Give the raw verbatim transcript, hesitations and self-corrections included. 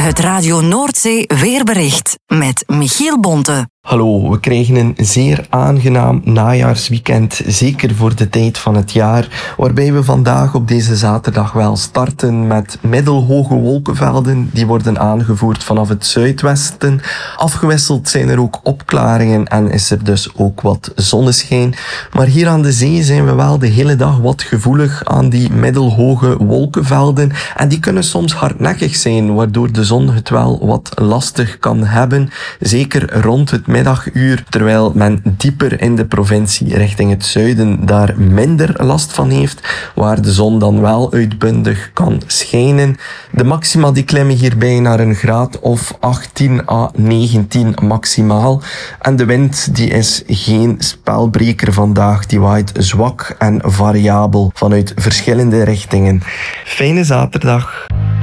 Het Radio Noordzee weerbericht met Michiel Bonte. Hallo, we krijgen een zeer aangenaam najaarsweekend, zeker voor de tijd van het jaar, waarbij we vandaag op deze zaterdag wel starten met middelhoge wolkenvelden. Die worden aangevoerd vanaf het zuidwesten. Afgewisseld zijn er ook opklaringen en is er dus ook wat zonneschijn. Maar hier aan de zee zijn we wel de hele dag wat gevoelig aan die middelhoge wolkenvelden. En die kunnen soms hardnekkig zijn, waardoor de zon het wel wat lastig kan hebben. Zeker rond het middaguur, terwijl men dieper in de provincie richting het zuiden daar minder last van heeft, waar de zon dan wel uitbundig kan schijnen. De maxima die klimmen hierbij naar een graad of achttien à negentien maximaal. En de wind die is geen spelbreker vandaag, die waait zwak en variabel vanuit verschillende richtingen. Fijne zaterdag.